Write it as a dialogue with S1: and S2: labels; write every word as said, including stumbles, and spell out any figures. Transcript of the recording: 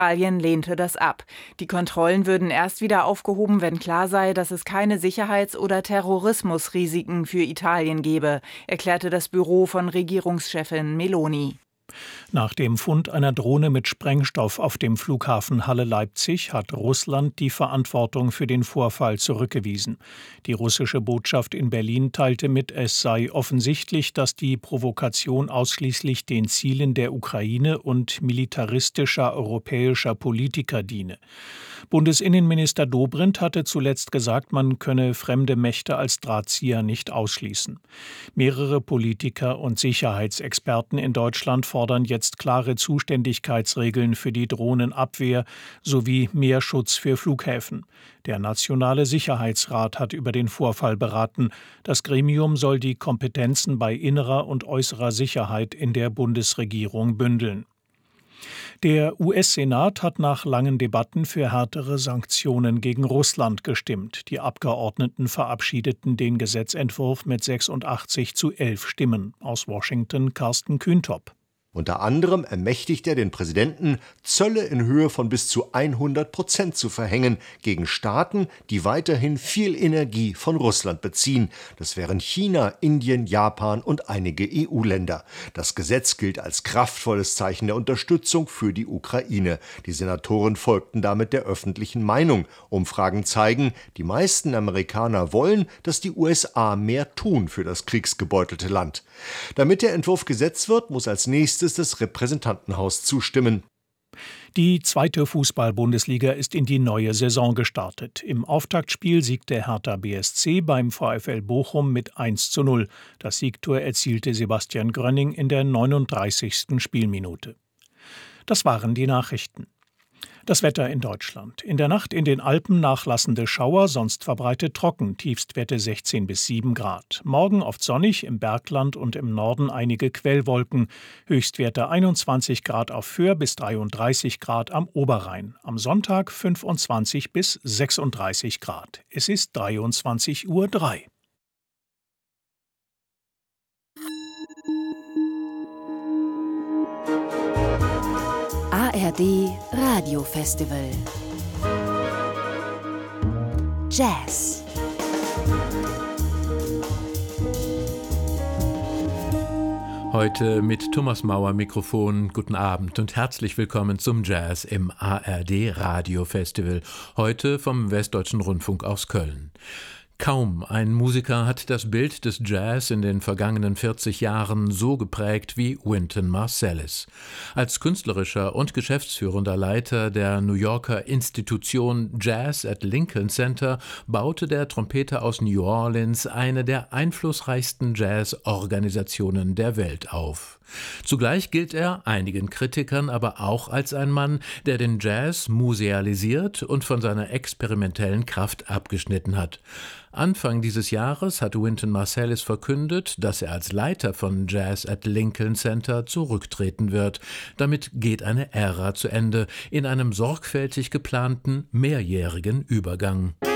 S1: Italien lehnte das ab. Die Kontrollen würden erst wieder aufgehoben, wenn klar sei, dass es keine Sicherheits- oder Terrorismusrisiken für Italien gebe, erklärte das Büro von Regierungschefin Meloni.
S2: Nach dem Fund einer Drohne mit Sprengstoff auf dem Flughafen Halle-Leipzig hat Russland die Verantwortung für den Vorfall zurückgewiesen. Die russische Botschaft in Berlin teilte mit, es sei offensichtlich, dass die Provokation ausschließlich den Zielen der Ukraine und militaristischer europäischer Politiker diene. Bundesinnenminister Dobrindt hatte zuletzt gesagt, man könne fremde Mächte als Drahtzieher nicht ausschließen. Mehrere Politiker und Sicherheitsexperten in Deutschland fordern jetzt klare Zuständigkeitsregeln für die Drohnenabwehr sowie mehr Schutz für Flughäfen. Der Nationale Sicherheitsrat hat über den Vorfall beraten. Das Gremium soll die Kompetenzen bei innerer und äußerer Sicherheit in der Bundesregierung bündeln. Der U S-Senat hat nach langen Debatten für härtere Sanktionen gegen Russland gestimmt. Die Abgeordneten verabschiedeten den Gesetzentwurf mit sechsundachtzig zu elf Stimmen. Aus Washington Carsten Kühntop.
S3: Unter anderem ermächtigt er den Präsidenten, Zölle in Höhe von bis zu hundert Prozent zu verhängen gegen Staaten, die weiterhin viel Energie von Russland beziehen. Das wären China, Indien, Japan und einige E U-Länder. Das Gesetz gilt als kraftvolles Zeichen der Unterstützung für die Ukraine. Die Senatoren folgten damit der öffentlichen Meinung. Umfragen zeigen, die meisten Amerikaner wollen, dass die U S A mehr tun für das kriegsgebeutelte Land. Damit der Entwurf Gesetz wird, muss als nächstes das Repräsentantenhaus zustimmen.
S2: Die zweite Fußball-Bundesliga ist in die neue Saison gestartet. Im Auftaktspiel siegte Hertha B S C beim VfL Bochum mit eins zu null. Das Siegtor erzielte Sebastian Grönning in der neununddreißigsten Spielminute. Das waren die Nachrichten. Das Wetter in Deutschland. In der Nacht in den Alpen nachlassende Schauer, sonst verbreitet trocken, Tiefstwerte sechzehn bis sieben Grad. Morgen oft sonnig, im Bergland und im Norden einige Quellwolken. Höchstwerte einundzwanzig Grad auf Föhr bis dreiunddreißig Grad am Oberrhein. Am Sonntag fünfundzwanzig bis sechsunddreißig Grad. Es ist dreiundzwanzig Uhr drei.
S4: A R D Radiofestival Jazz.
S5: Heute mit Thomas Mauer Mikrofon. Guten Abend und herzlich willkommen zum Jazz im A R D Radiofestival. Heute vom Westdeutschen Rundfunk aus Köln. Kaum ein Musiker hat das Bild des Jazz in den vergangenen vierzig Jahren so geprägt wie Wynton Marsalis. Als künstlerischer und geschäftsführender Leiter der New Yorker Institution Jazz at Lincoln Center baute der Trompeter aus New Orleans eine der einflussreichsten Jazzorganisationen der Welt auf. Zugleich gilt er einigen Kritikern aber auch als ein Mann, der den Jazz musealisiert und von seiner experimentellen Kraft abgeschnitten hat. Anfang dieses Jahres hat Wynton Marsalis verkündet, dass er als Leiter von Jazz at Lincoln Center zurücktreten wird. Damit geht eine Ära zu Ende in einem sorgfältig geplanten mehrjährigen Übergang.